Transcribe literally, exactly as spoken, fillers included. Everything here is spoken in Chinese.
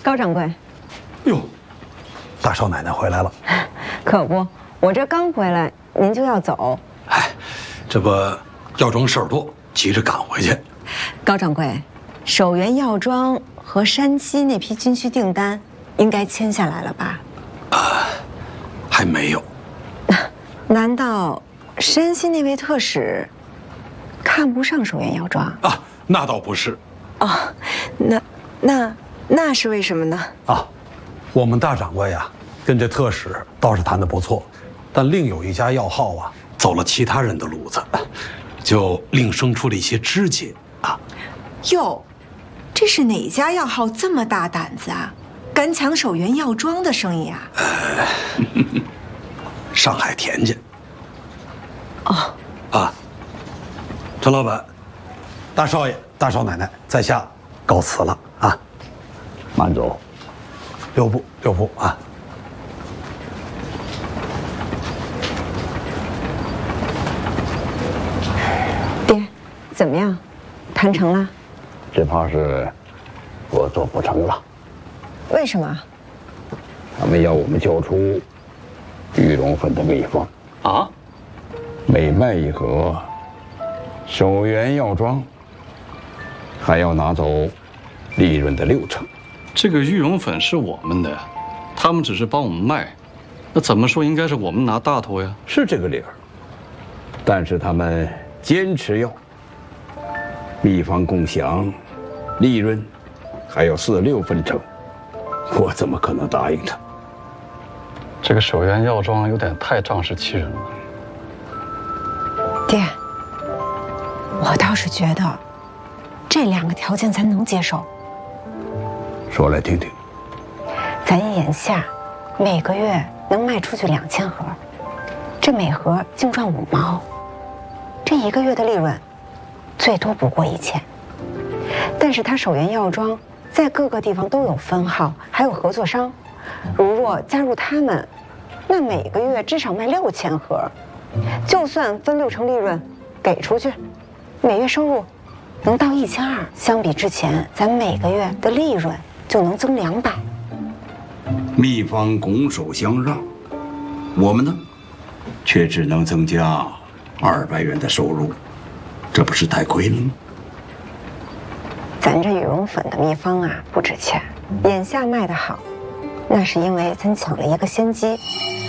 高掌柜。 哟，大少奶奶回来了。 可不，我这刚回来，您就要走。 哎，这不药庄事儿多，急着赶回去。 高掌柜，守元药庄和山西那批军需订单应该签下来了吧？ 啊，还没有。 难道山西那位特使看不上守元药庄啊？那倒不是。 哦，那那那是为什么呢？ 啊，我们大掌柜呀，跟这特使倒是谈得不错，但另有一家药号啊，走了其他人的路子，就另生出了一些枝节啊。 哟，这是哪家药号这么大胆子啊？敢抢守元药庄的生意啊？ 呃，上海田家。 哦。 啊，陈老板，大少爷、大少奶奶在下告辞了啊。 慢走。 六步，六步啊。 爹，怎么样？谈成了？ 只怕是我做不成了。 为什么？ 他们要我们交出玉龙粉的秘方啊， 每卖一盒，守元药庄还要拿走利润的六成。 这个玉龙粉是我们的，他们只是帮我们卖，那怎么说应该是我们拿大头呀？ 是这个理儿，但是他们坚持要秘方共享，利润还要四六分成，我怎么可能答应他？ 这个守元药庄有点太仗势欺人了。 爹，我倒是觉得这两个条件咱能接受。 说来听听。 咱眼下每个月能卖出去两千盒，这每盒净赚五毛，这一个月的利润最多不过一千。但是他守元药庄在各个地方都有分号，还有合作商，如若加入他们，那每个月至少卖六千盒，就算分六成利润给出去，每月收入能到一千二。相比之前，咱每个月的利润就能增两百。 秘方拱手相让，我们呢，却只能增加二百元的收入，这不是太亏了吗？ 咱这羽绒粉的秘方啊不值钱，眼下卖得好，那是因为咱抢了一个先机。